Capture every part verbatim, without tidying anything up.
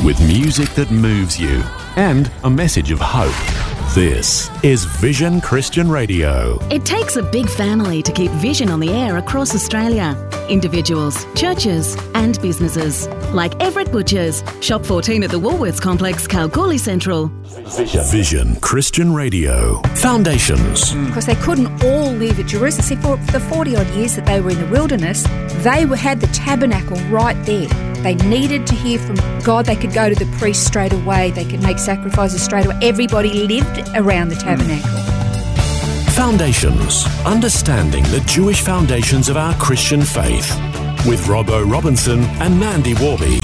with music that moves you and a message of hope. This is Vision Christian Radio. It takes a big family to keep Vision on the air across Australia. Individuals, churches and businesses. Like Everett Butchers, Shop fourteen at the Woolworths Complex, Kalgoorlie Central. Vision, Vision Christian Radio. Foundations. Because they couldn't all live at Jerusalem. See, for the forty-odd years that they were in the wilderness, they were, had the tabernacle right there. They needed to hear from God. They could go to the priest straight away. They could make sacrifices straight away. Everybody lived around the tabernacle. Foundations. Understanding the Jewish foundations of our Christian faith. With Robbo Robinson and Mandy Warby.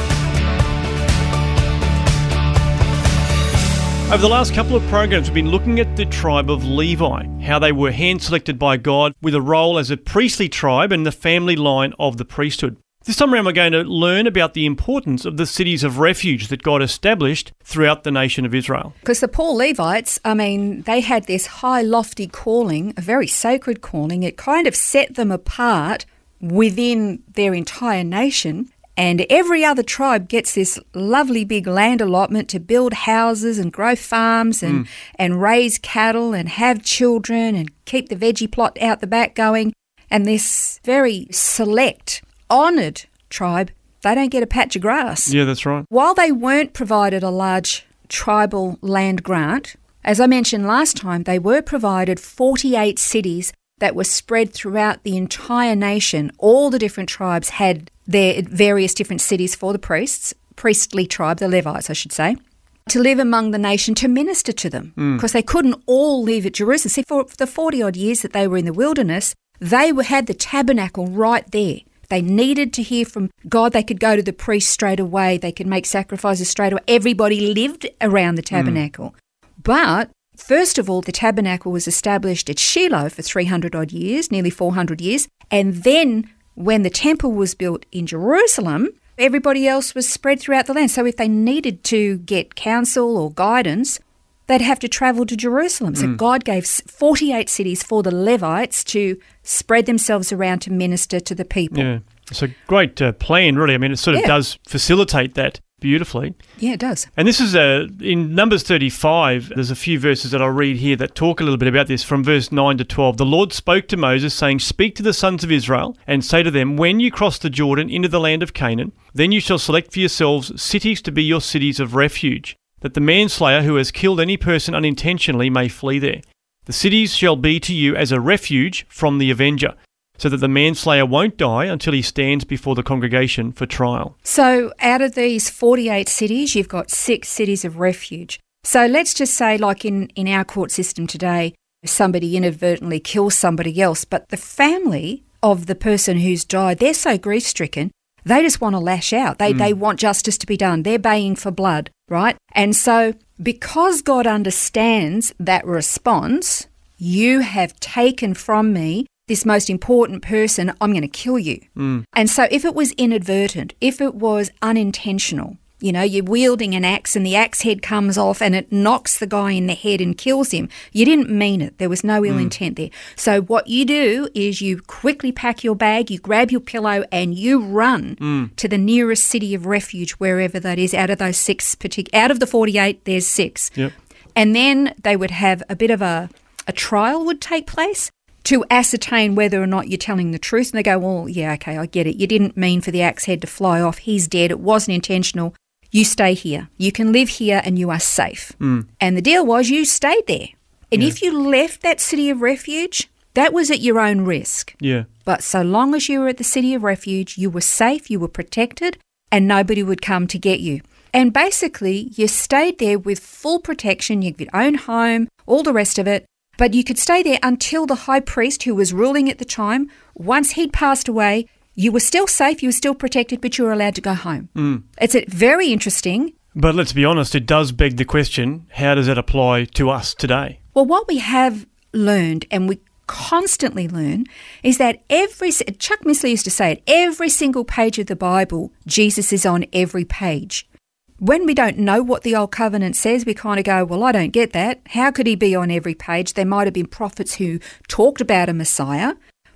Over the last couple of programs, we've been looking at the tribe of Levi, how they were hand-selected by God with a role as a priestly tribe and the family line of the priesthood. This time around, we're going to learn about the importance of the cities of refuge that God established throughout the nation of Israel. Because the poor Levites, I mean, they had this high, lofty calling, a very sacred calling. It kind of set them apart within their entire nation. And every other tribe gets this lovely big land allotment to build houses and grow farms and, mm. and raise cattle and have children and keep the veggie plot out the back going. And this very select, honoured tribe, they don't get a patch of grass. Yeah, that's right. While they weren't provided a large tribal land grant, as I mentioned last time, they were provided forty-eight cities that were spread throughout the entire nation. All the different tribes had their various different cities for the priests, priestly tribe, the Levites, I should say, to live among the nation, to minister to them, because mm. they couldn't all live at Jerusalem. See, for the forty-odd years that they were in the wilderness, they were, had the tabernacle right there. They needed to hear from God. They could go to the priest straight away. They could make sacrifices straight away. Everybody lived around the tabernacle. Mm. But first of all, the tabernacle was established at Shiloh for three hundred odd years, nearly four hundred years. And then when the temple was built in Jerusalem, everybody else was spread throughout the land. So if they needed to get counsel or guidance, they'd have to travel to Jerusalem. So mm. God gave forty-eight cities for the Levites to spread themselves around to minister to the people. Yeah, it's a great uh, plan, really. I mean, it sort of yeah. does facilitate that beautifully. Yeah, it does. And this is, uh, in Numbers thirty-five, there's a few verses that I'll read here that talk a little bit about this, from verse nine to twelve. The Lord spoke to Moses, saying, "Speak to the sons of Israel, and say to them, when you cross the Jordan into the land of Canaan, then you shall select for yourselves cities to be your cities of refuge, that the manslayer who has killed any person unintentionally may flee there. The cities shall be to you as a refuge from the avenger, so that the manslayer won't die until he stands before the congregation for trial." So out of these forty-eight cities, you've got six cities of refuge. So let's just say, like in, in our court system today, somebody inadvertently kills somebody else, but the family of the person who's died, they're so grief-stricken, they just want to lash out. They mm. they want justice to be done. They're baying for blood, right? And so because God understands that response, you have taken from me this most important person, I'm going to kill you. Mm. And so if it was inadvertent, if it was unintentional, you know, you're wielding an axe and the axe head comes off and it knocks the guy in the head and kills him, you didn't mean it. There was no ill mm. intent there. So what you do is you quickly pack your bag, you grab your pillow and you run mm. to the nearest city of refuge, wherever that is, out of those six, partic- out of the forty-eight, there's six. Yep. And then they would have a bit of a, a trial would take place to ascertain whether or not you're telling the truth. And they go, well, yeah, okay, I get it. You didn't mean for the axe head to fly off. He's dead. It wasn't intentional. You stay here. You can live here and you are safe. Mm. And the deal was you stayed there. And yeah. if you left that city of refuge, that was at your own risk. Yeah. But so long as you were at the city of refuge, you were safe, you were protected, and nobody would come to get you. And basically, you stayed there with full protection. You had your own home, all the rest of it. But you could stay there until the high priest, who was ruling at the time, once he'd passed away, you were still safe, you were still protected, but you were allowed to go home. Mm. It's very interesting. But let's be honest, it does beg the question, how does that apply to us today? Well, what we have learned, and we constantly learn, is that every, Chuck Missler used to say it, every single page of the Bible, Jesus is on every page. When we don't know what the Old Covenant says, we kind of go, well, I don't get that. How could he be on every page? There might have been prophets who talked about a Messiah,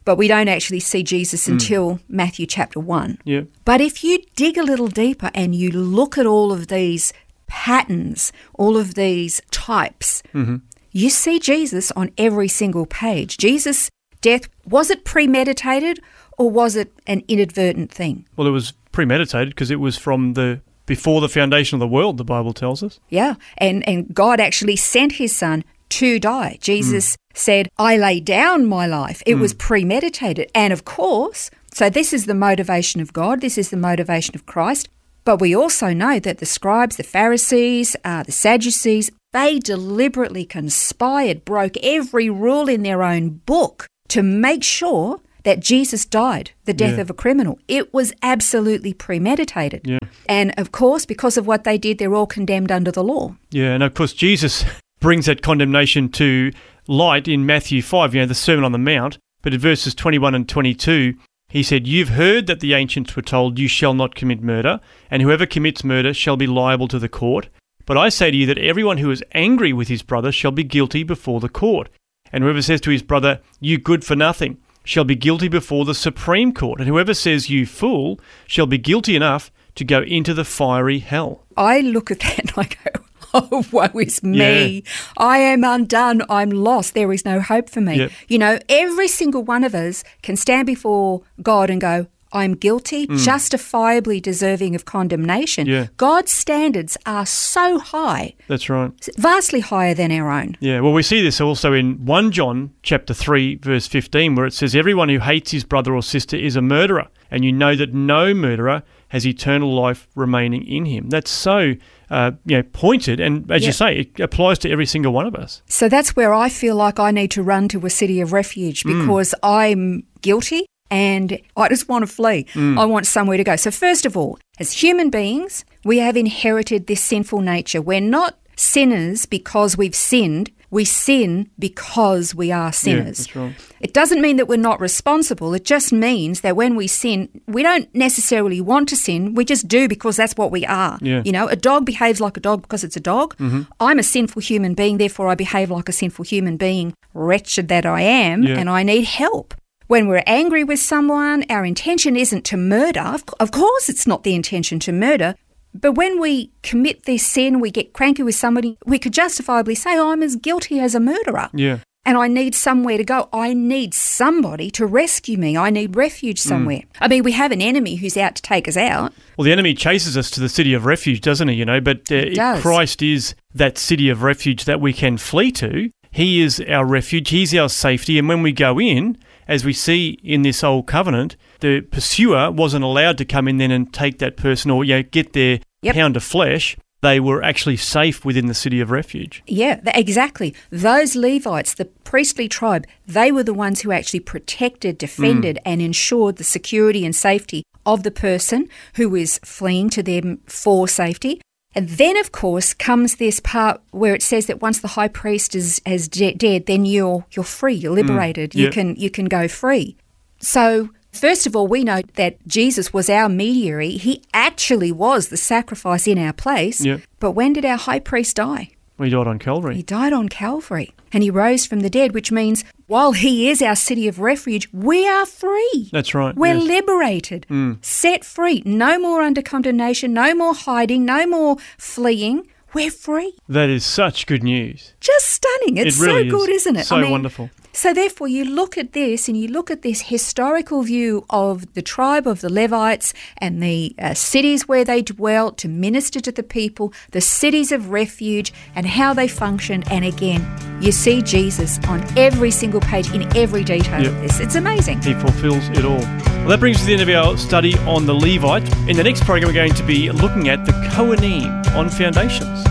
but we don't actually see Jesus Mm. until Matthew chapter one. Yeah. But if you dig a little deeper and you look at all of these patterns, all of these types, Mm-hmm. you see Jesus on every single page. Jesus' death, was it premeditated or was it an inadvertent thing? Well, it was premeditated because it was from the before the foundation of the world, the Bible tells us. Yeah, and, and God actually sent his son to die. Jesus mm. said, I lay down my life. It mm. was premeditated. And of course, so this is the motivation of God. This is the motivation of Christ. But we also know that the scribes, the Pharisees, uh, the Sadducees, they deliberately conspired, broke every rule in their own book to make sure that Jesus died the death yeah. of a criminal. It was absolutely premeditated. Yeah. And of course, because of what they did, they're all condemned under the law. Yeah, and of course Jesus brings that condemnation to light in Matthew five, you know, the Sermon on the Mount. But in verses twenty-one and twenty-two, he said, "You've heard that the ancients were told, 'You shall not commit murder, and whoever commits murder shall be liable to the court.' But I say to you that everyone who is angry with his brother shall be guilty before the court. And whoever says to his brother, 'You good for nothing,' shall be guilty before the Supreme Court. And whoever says, 'You fool,' shall be guilty enough to go into the fiery hell." I look at that and I go, oh, woe is me. Yeah. I am undone. I'm lost. There is no hope for me. Yep. You know, every single one of us can stand before God and go, I'm guilty, mm. justifiably deserving of condemnation. Yeah. God's standards are so high. That's right. Vastly higher than our own. Yeah, well, we see this also in First John chapter three, verse fifteen, where it says, "Everyone who hates his brother or sister is a murderer, and you know that no murderer has eternal life remaining in him." That's so uh, you know, pointed, and as yep. you say, it applies to every single one of us. So that's where I feel like I need to run to a city of refuge because mm. I'm guilty. And I just want to flee. Mm. I want somewhere to go. So first of all, as human beings, we have inherited this sinful nature. We're not sinners because we've sinned. We sin because we are sinners. Yeah, that's right. It doesn't mean that we're not responsible. It just means that when we sin, we don't necessarily want to sin. We just do because that's what we are. Yeah. You know, a dog behaves like a dog because it's a dog. Mm-hmm. I'm a sinful human being, therefore I behave like a sinful human being, wretched that I am, yeah. and I need help. When we're angry with someone, our intention isn't to murder. Of course it's not the intention to murder. But when we commit this sin, we get cranky with somebody, we could justifiably say, oh, I'm as guilty as a murderer. Yeah. And I need somewhere to go. I need somebody to rescue me. I need refuge somewhere. Mm. I mean, we have an enemy who's out to take us out. Well, the enemy chases us to the city of refuge, doesn't he? You know, but uh, if Christ is that city of refuge that we can flee to. He is our refuge. He's our safety. And when we go in, as we see in this old covenant, the pursuer wasn't allowed to come in then and take that person or you know, get their yep. pound of flesh. They were actually safe within the city of refuge. Yeah, exactly. Those Levites, the priestly tribe, they were the ones who actually protected, defended, mm. and ensured the security and safety of the person who is fleeing to them for safety. And then, of course, comes this part where it says that once the high priest is, is de- dead, then you're you're free, you're liberated, mm, yeah. you can you can go free. So, first of all, we know that Jesus was our mediator. He actually was the sacrifice in our place. Yeah. But when did our high priest die? Well, he died on Calvary. He died on Calvary. And he rose from the dead, which means while he is our city of refuge, we are free. That's right. We're yes. liberated, mm. set free. No more under condemnation, no more hiding, no more fleeing. We're free. That is such good news. Just stunning. It's it really so good, is. isn't it? So I mean, wonderful. So therefore, you look at this and you look at this historical view of the tribe of the Levites and the uh, cities where they dwelt to minister to the people, the cities of refuge and how they functioned. And again, you see Jesus on every single page in every detail yep. of this. It's amazing. He fulfills it all. Well, that brings us to the end of our study on the Levite. In the next program, we're going to be looking at the Kohanim on foundations.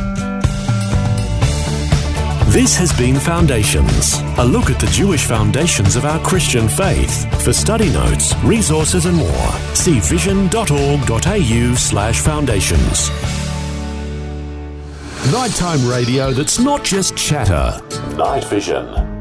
This has been Foundations, a look at the Jewish foundations of our Christian faith. For study notes, resources and more, see vision.org.au slash foundations. Nighttime radio that's not just chatter. Night Vision.